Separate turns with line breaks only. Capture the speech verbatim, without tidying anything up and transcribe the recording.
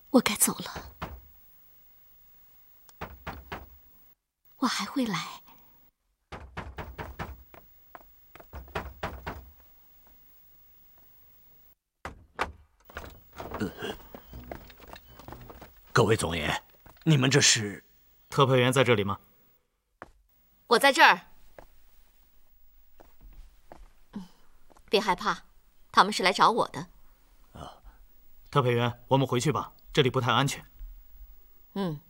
我该走了，我还会来。
呃，各位总爷，你们这是？
特派员在这里吗？
我在这儿。别害怕，他们是来找我的。
啊，特派员，我们回去吧，这里不太安全。
嗯。